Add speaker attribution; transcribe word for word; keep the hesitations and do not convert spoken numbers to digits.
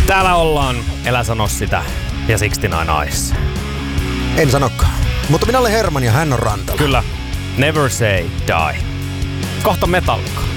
Speaker 1: Täällä ollaan, elä sano sitä, ja kuusikymmentäyhdeksän Eyes.
Speaker 2: En sanokaan. Mutta minä olen Herman ja hän on Rantala.
Speaker 1: Kyllä. Never say die. Kohta Metallica.